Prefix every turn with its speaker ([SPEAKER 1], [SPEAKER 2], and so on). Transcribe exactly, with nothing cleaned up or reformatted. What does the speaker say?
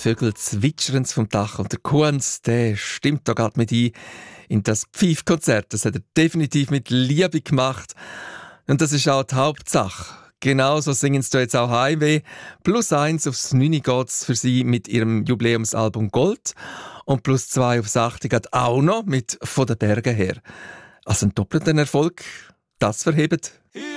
[SPEAKER 1] Vögel zwitschern vom Dach und der Kuhns, der stimmt da gerade mit ein in das Pfeifkonzert. Das hat er definitiv mit Liebe gemacht. Und das ist auch die Hauptsache. Genauso singen sie da jetzt auch Highway. Plus eins aufs neun geht's für sie mit ihrem Jubiläumsalbum Gold. Und plus zwei aufs acht geht auch noch mit «Von den Bergen her». Also ein doppelter Erfolg, das verhebt